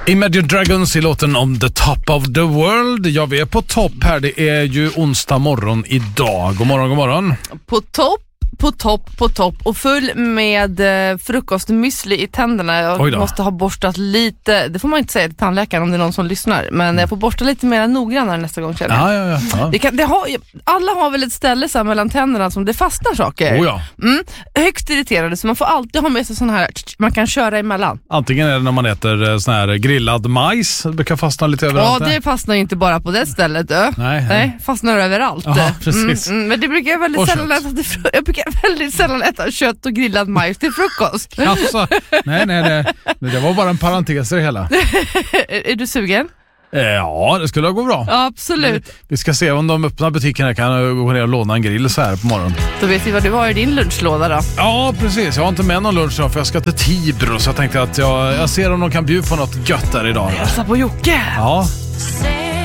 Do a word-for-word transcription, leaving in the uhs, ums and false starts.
Imagine Dragons i låten om The Top of the World. Ja, vi är på topp här. Det är ju onsdag morgon idag. God morgon, god morgon. På topp, på topp, på topp. Och full med eh, frukostmüsli i tänderna. Jag måste ha borstat lite. Det får man inte säga till tandläkaren om det är någon som lyssnar. Men jag får borsta lite mer noggrannare nästa gång. Ja, ja, ja. ja. Det kan, det har, alla har väl ett ställe så här mellan tänderna som det fastnar saker. Oh ja. Mm, högst irriterande. Så man får alltid ha med sig sån här man kan köra emellan. Antingen är det när man äter sån här grillad majs. Det brukar fastna lite överallt. Ja, det fastnar ju inte bara på det stället. Ö. Nej, nej, fastnar överallt. Ja, precis. Mm, mm, men det brukar jag väldigt och sällan äta till frukost. Jag brukar väldigt sällan äta kött och grillad majs till frukost. Alltså, nej, nej, nej. Det var bara en parentes i det hela. är, är du sugen? Ja, det skulle gå bra. Ja, absolut. Men vi ska se om de öppnar butikerna kan gå ner och låna en grill så här på morgonen. Då vet vi vad du har i din lunchlåda då. Ja, precis. Jag har inte med någon lunch då, för jag ska till Tibro. Så jag tänkte att jag, jag ser om de kan bjuda på något gött där idag. Jag på Jocke. Ja.